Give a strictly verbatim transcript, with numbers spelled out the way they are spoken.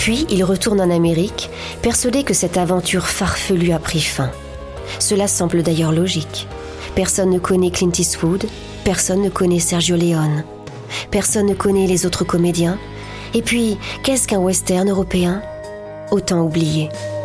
Puis il retourne en Amérique, persuadé que cette aventure farfelue a pris fin. Cela semble d'ailleurs logique. Personne ne connaît Clint Eastwood, personne ne connaît Sergio Leone, personne ne connaît les autres comédiens. Et puis, qu'est-ce qu'un western européen ? Autant oublier.